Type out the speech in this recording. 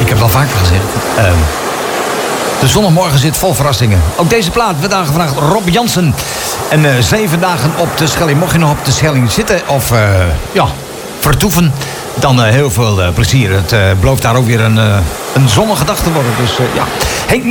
Ik heb het al vaker gezegd. De zondagmorgen zit vol verrassingen. Ook deze plaat werd aangevraagd Rob Jansen. En 7 dagen op de Schelling. Mocht je nog op de Schelling zitten of vertoeven, dan heel veel plezier. Het belooft daar ook weer een zonnige dag te worden. Dus ja. Henk